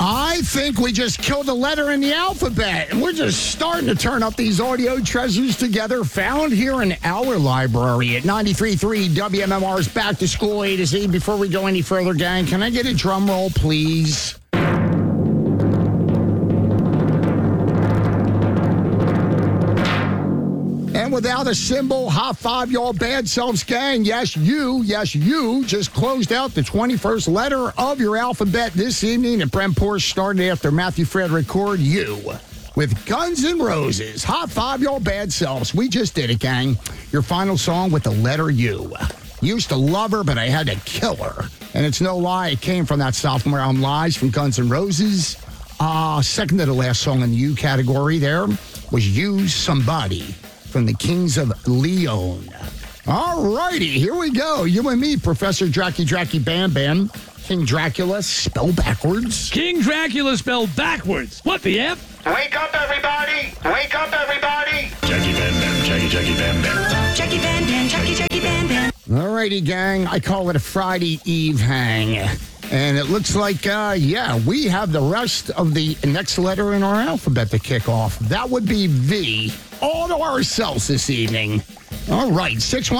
I think we just killed a letter in the alphabet, and we're just starting to turn up these audio treasures together, found here in our library at 93.3 WMMR's Back to School A to Z. Before we go any further, gang, can I get a drum roll, please? And without a symbol, high five y'all bad selves, gang. Yes, you just closed out the 21st letter of your alphabet this evening. And Brent Porsche started after Matthew Frederick Cord, you, with Guns N' Roses. High five y'all bad selves. We just did it, gang. Your final song with the letter U. Used to love her, but I had to kill her. And it's no lie, it came from that sophomore album Lies from Guns N' Roses. Second to the last song in the U category there was Use Somebody from the Kings of Leon. All righty, here we go. You and me, Professor Dracky Bam Bam. King Dracula spelled backwards. King Dracula spelled backwards. What the F? Wake up, everybody! Wake up, everybody! Jackie Bam Bam, Jackie Bam Bam. Jackie Bam Bam, Jackie Bam Bam. All righty, gang. I call it a Friday Eve hang. And it looks like, we have the rest of the next letter in our alphabet to kick off. That would be V. All to ourselves this evening. All right,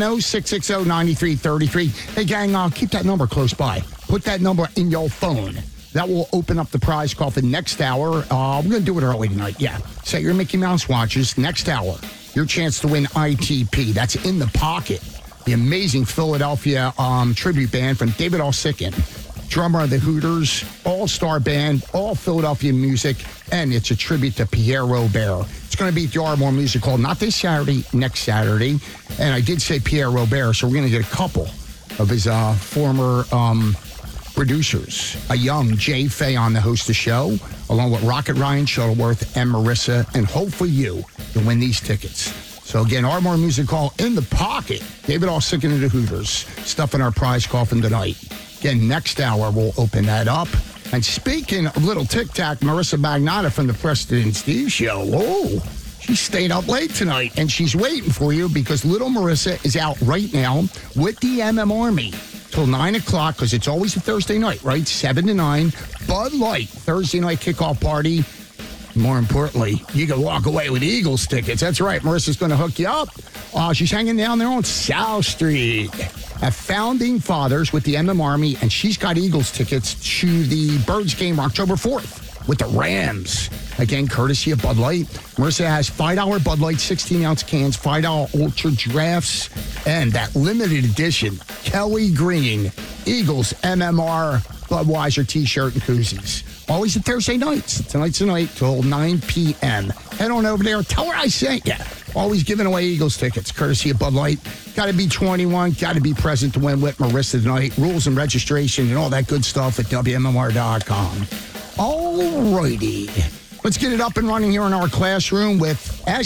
610-660-9333. Hey, gang, keep that number close by. Put that number in your phone. That will open up the prize call for next hour. We're going to do it early tonight, yeah. Set your Mickey Mouse watches. Next hour, your chance to win ITP. That's In the Pocket. The amazing Philadelphia tribute band from David Alsicken. Drummer of the Hooters, all-star band, all Philadelphia music, and it's a tribute to Pierre Robert. It's going to be at the Ardmore Music Hall, not this Saturday, next Saturday. And I did say Pierre Robert, so we're going to get a couple of his former producers. A young Jay Fay on the host of the show, along with Rocket Ryan Shuttleworth and Marissa, and hopefully you to win these tickets. So again, Ardmore Music Hall, In the Pocket. David Alsicken of the Hooters, stuffing our prize coffin tonight. Again, next hour, we'll open that up. And speaking of little tic-tac, Marissa Magnotta from the Preston and Steve Show. Oh, she stayed up late tonight, and she's waiting for you because little Marissa is out right now with the MM Army till 9 o'clock because it's always a Thursday night, right? 7 to 9. Bud Light, Thursday night kickoff party. More importantly, you can walk away with Eagles tickets. That's right. Marissa's going to hook you up. She's hanging down there on South Street at Founding Fathers with the MM Army, and she's got Eagles tickets to the Birds game October 4th with the Rams. Again, courtesy of Bud Light. Marissa has $5 Bud Light 16-ounce cans, $5 Ultra Drafts, and that limited edition Kelly Green Eagles MMR Budweiser T-shirt and koozies. Always at Thursday nights. Tonight's the night till 9 p.m. Head on over there. Tell her I sent you. Always giving away Eagles tickets, courtesy of Bud Light. Got to be 21. Got to be present to win with Marissa tonight. Rules and registration and all that good stuff at WMMR.com. All righty. Let's get it up and running here in our classroom with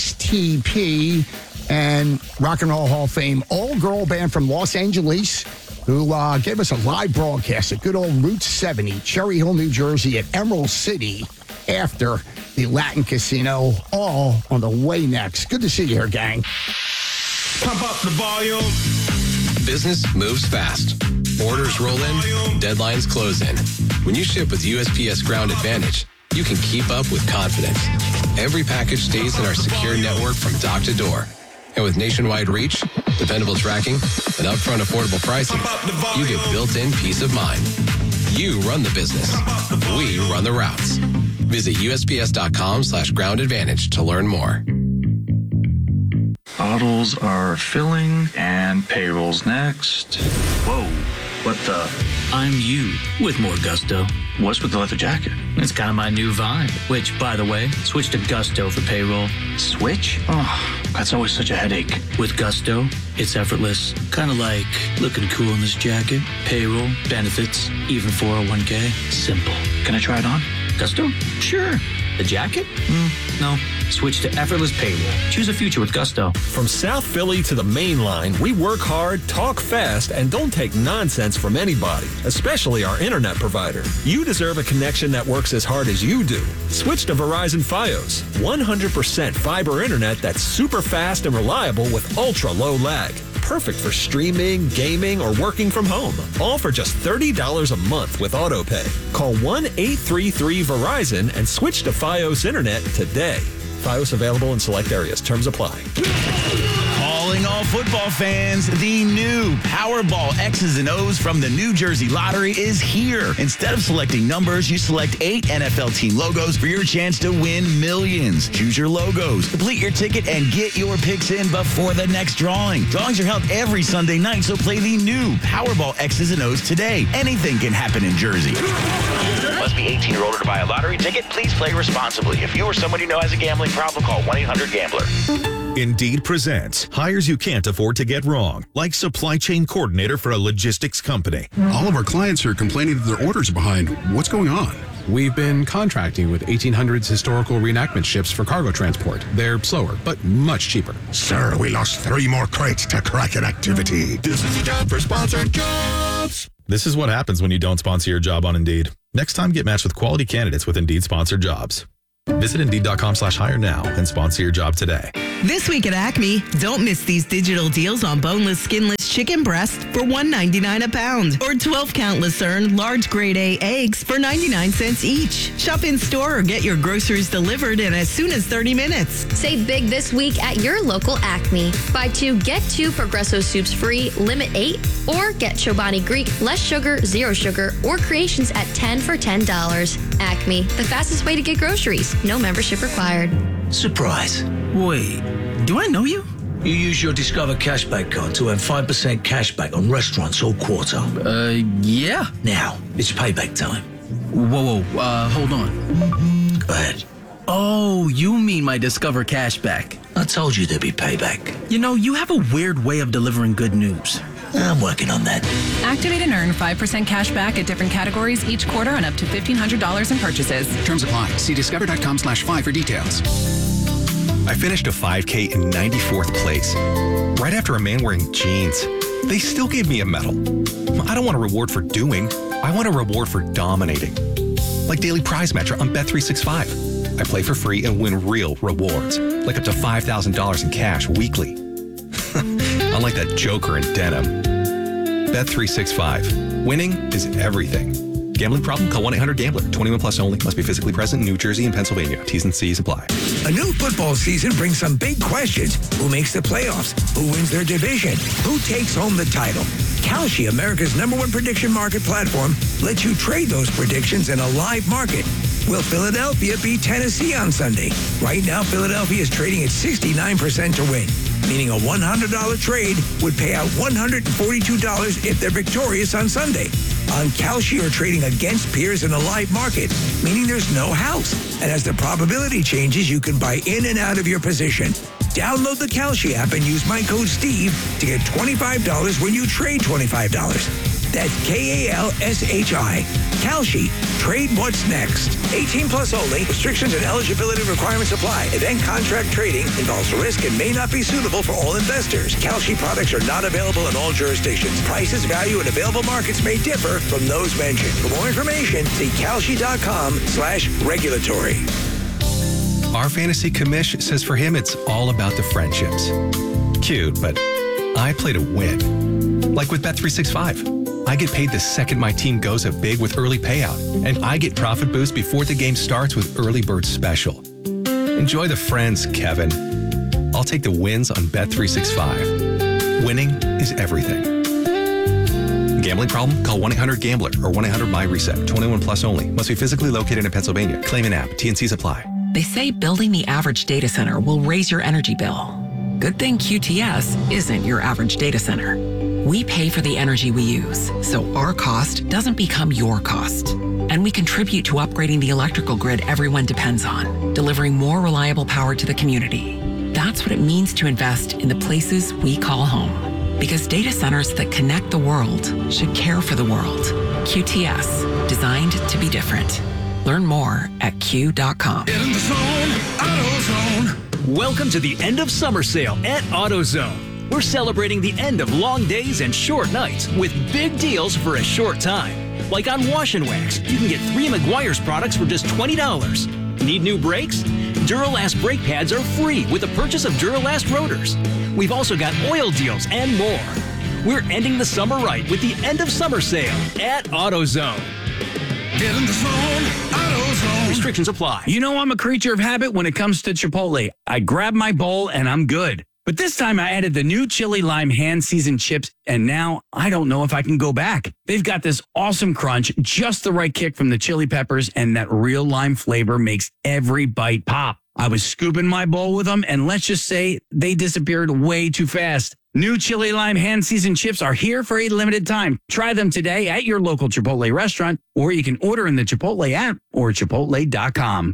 STP and Rock and Roll Hall of Fame all-girl band from Los Angeles, who gave us a live broadcast at good old Route 70, Cherry Hill, New Jersey, at Emerald City after the Latin Casino, all on the way next. Good to see you here, gang. Pump up the volume. Business moves fast. Orders roll in, deadlines close in. When you ship with USPS Ground Advantage, you can keep up with confidence. Every package stays in our secure network from dock to door. And with nationwide reach, dependable tracking, and upfront affordable pricing, you get built-in peace of mind. You run the business. We run the routes. Visit USPS.com/Ground Advantage to learn more. Bottles are filling and payroll's next. Whoa, what the? I'm you with more gusto. What's with the leather jacket? It's kind of my new vibe, which, by the way, switch to Gusto for payroll. Switch? Oh, that's always such a headache. With Gusto, it's effortless. Kind of like looking cool in this jacket, payroll, benefits, even 401k. Simple. Can I try it on? Gusto? Sure. The jacket? No. Switch to effortless payroll. Choose a future with Gusto. From South Philly to the main line, we work hard, talk fast, and don't take nonsense from anybody, especially our internet provider. You deserve a connection that works as hard as you do. Switch to Verizon Fios. 100% fiber internet that's super fast and reliable with ultra low lag. perfect for streaming, gaming, or working from home. All for just $30 a month with AutoPay. Call 1-833-VERIZON and switch to Fios Internet today. Fios available in select areas. Terms apply. Calling all football fans, the new Powerball X's and O's from the New Jersey Lottery is here. Instead of selecting numbers, you select 8 NFL team logos for your chance to win millions. Choose your logos, complete your ticket, and get your picks in before the next drawing. Drawings are held every Sunday night, so play the new Powerball X's and O's today. Anything can happen in Jersey. Must be 18 or older to buy a lottery ticket. Please play responsibly. If you or someone you know has a gambling problem, call 1-800-GAMBLER. Indeed presents hires you can't afford to get wrong, like supply chain coordinator for a logistics company. All of our clients are complaining that their orders are behind. What's going on? We've been contracting with 1800s historical reenactment ships for cargo transport. They're slower, but much cheaper. Sir, we lost 3 more crates to Kraken activity. This is the job for sponsored jobs. This is what happens when you don't sponsor your job on Indeed. Next time, get matched with quality candidates with Indeed sponsored jobs. Visit Indeed.com/hire now and sponsor your job today. This week at Acme, don't miss these digital deals on boneless, skinless chicken breast for $1.99 a pound, or 12-count Lucerne large grade A eggs for 99 cents each. Shop in store or get your groceries delivered in as soon as 30 minutes. Save big this week at your local Acme. Buy 2, get 2 Progresso soups free, limit 8, or get Chobani Greek, less sugar, 0 sugar, or creations at 10 for $10. Acme, the fastest way to get groceries. No membership required. Surprise. Wait, do I know you? You use your Discover Cashback card to earn 5% cashback on restaurants all quarter. Yeah. Now, it's payback time. Whoa, hold on. Go ahead. Oh, you mean my Discover Cashback. I told you there'd be payback. You know, you have a weird way of delivering good news. I'm working on that. Activate and earn 5% cash back at different categories each quarter and up to $1,500 in purchases. Terms apply. See discover.com/5 for details. I finished a 5K in 94th place, right after a man wearing jeans. They still gave me a medal. I don't want a reward for doing. I want a reward for dominating. Like Daily Prize Matcher on Bet365. I play for free and win real rewards, like up to $5,000 in cash weekly. Unlike that joker in denim. Bet365. Winning is everything. Gambling problem? Call 1-800-GAMBLER. 21 plus only. Must be physically present in New Jersey and Pennsylvania. T's and C's apply. A new football season brings some big questions. Who makes the playoffs? Who wins their division? Who takes home the title? Kalshi, America's #1 prediction market platform, lets you trade those predictions in a live market. Will Philadelphia beat Tennessee on Sunday? Right now, Philadelphia is trading at 69% to win, meaning a $100 trade would pay out $142 if they're victorious on Sunday. On Kalshi, you're trading against peers in a live market, meaning there's no house. And as the probability changes, you can buy in and out of your position. Download the Kalshi app and use my code STEVE to get $25 when you trade $25. That's KALSHI. Kalshi. Trade what's next. 18 plus only. Restrictions and eligibility requirements apply. Event contract trading involves risk and may not be suitable for all investors. Kalshi products are not available in all jurisdictions. Prices, value, and available markets may differ from those mentioned. For more information, see Kalshi.com/regulatory. Our fantasy commish says for him it's all about the friendships. Cute, but I play to win. Like with Bet365. I get paid the second my team goes up big with early payout, and I get profit boost before the game starts with Early Bird Special. Enjoy the friends, Kevin. I'll take the wins on Bet365. Winning is everything. Gambling problem? Call 1-800-GAMBLER or 1-800-MY-RESET. 21 plus only. Must be physically located in Pennsylvania. Claim an app. T&Cs apply. They say building the average data center will raise your energy bill. Good thing QTS isn't your average data center. We pay for the energy we use, so our cost doesn't become your cost. And we contribute to upgrading the electrical grid everyone depends on, delivering more reliable power to the community. That's what it means to invest in the places we call home. Because data centers that connect the world should care for the world. QTS, designed to be different. Learn more at Q.com. Get in the zone, AutoZone. Welcome to the end of summer sale at AutoZone. We're celebrating the end of long days and short nights with big deals for a short time. Like on Wash and Wax, you can get 3 Meguiar's products for just $20. Need new brakes? Duralast brake pads are free with the purchase of Duralast rotors. We've also got oil deals and more. We're ending the summer right with the end of summer sale at AutoZone. Get in the zone, AutoZone. Restrictions apply. You know I'm a creature of habit when it comes to Chipotle. I grab my bowl and I'm good. But this time I added the new chili lime hand-seasoned chips, and now I don't know if I can go back. They've got this awesome crunch, just the right kick from the chili peppers, and that real lime flavor makes every bite pop. I was scooping my bowl with them, and let's just say they disappeared way too fast. New chili lime hand-seasoned chips are here for a limited time. Try them today at your local Chipotle restaurant, or you can order in the Chipotle app or Chipotle.com.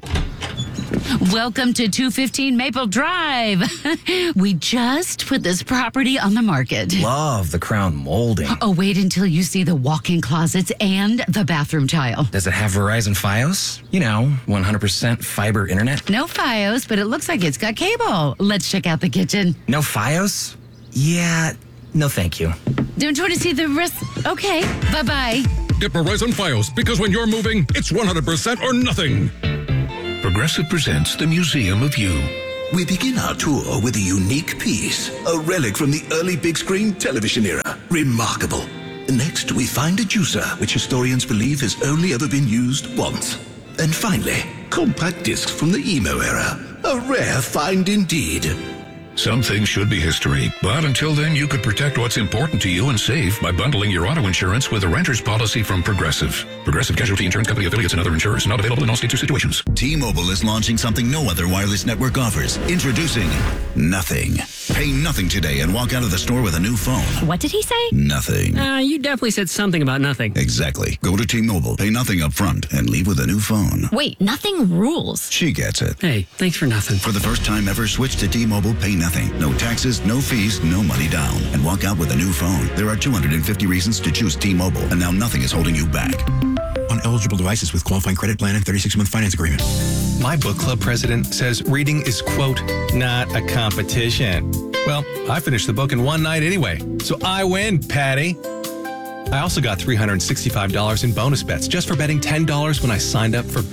Welcome to 215 Maple Drive. We just put this property on the market. Love the crown molding. Oh, wait until you see the walk-in closets and the bathroom tile. Does it have Verizon Fios? You know, 100% fiber internet? No Fios, but it looks like it's got cable. Let's check out the kitchen. No Fios? Yeah, no thank you. Don't you want to see the rest? Okay, bye-bye. Get Verizon Fios, because when you're moving, it's 100% or nothing. Progressive presents the Museum of You. We begin our tour with a unique piece, a relic from the early big screen television era. Remarkable. Next, we find a juicer, which historians believe has only ever been used once. And finally, compact discs from the emo era. A rare find indeed. Some things should be history, but until then, you could protect what's important to you and save by bundling your auto insurance with a renter's policy from Progressive. Progressive Casualty Insurance Company affiliates and other insurers. Not available in all states or situations. T-Mobile is launching something no other wireless network offers. Introducing Nothing. Pay nothing today and walk out of the store with a new phone. What did he say? Nothing. You definitely said something about nothing. Exactly. Go to T-Mobile, pay nothing up front, and leave with a new phone. Wait, nothing rules. She gets it. Hey, thanks for nothing. For the first time ever, switch to T-Mobile, pay nothing. No taxes, no fees, no money down. And walk out with a new phone. There are 250 reasons to choose T-Mobile, and now nothing is holding you back. On eligible devices with qualifying credit plan and 36-month finance agreement. My book club president says reading is, quote, not a competition. Well, I finished the book in one night anyway, so I win, Patty. I also got $365 in bonus bets just for betting $10 when I signed up for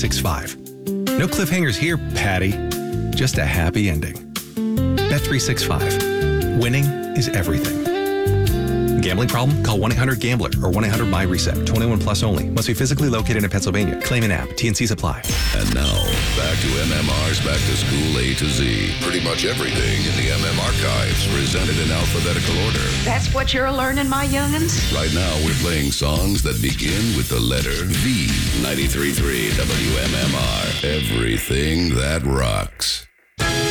Bet365. No cliffhangers here, Patty. Just a happy ending. Bet365. Winning is everything. Gambling problem? Call 1-800-GAMBLER or 1-800-MY-RESET. 21 plus only. Must be physically located in Pennsylvania. Claim an app. T&Cs apply. And now, back to MMR's Back to School A to Z. Pretty much everything in the MM archives presented in alphabetical order. That's what you're learning, my youngins? Right now, we're playing songs that begin with the letter V. 93.3 WMMR. Everything that rocks.